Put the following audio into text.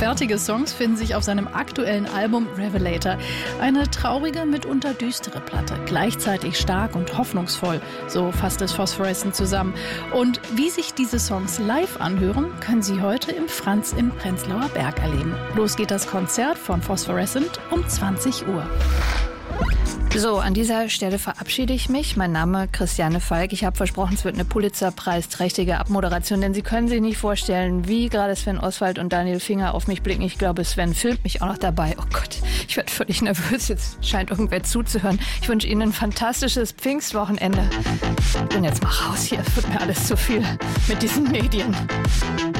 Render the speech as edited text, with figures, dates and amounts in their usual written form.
Fertige Songs finden sich auf seinem aktuellen Album Revelator. Eine traurige, mitunter düstere Platte, gleichzeitig stark und hoffnungsvoll, so fasst es Phosphorescent zusammen. Und wie sich diese Songs live anhören, können Sie heute im Franz im Prenzlauer Berg erleben. Los geht das Konzert von Phosphorescent um 20 Uhr. So, an dieser Stelle verabschiede ich mich. Mein Name Christiane Falk. Ich habe versprochen, es wird eine Pulitzer-Preisträchtige Abmoderation, denn Sie können sich nicht vorstellen, wie gerade Sven Oswald und Daniel Finger auf mich blicken. Ich glaube, Sven filmt mich auch noch dabei. Oh Gott, ich werde völlig nervös. Jetzt scheint irgendwer zuzuhören. Ich wünsche Ihnen ein fantastisches Pfingstwochenende. Ich bin jetzt mal raus hier. Es wird mir alles zu viel mit diesen Medien.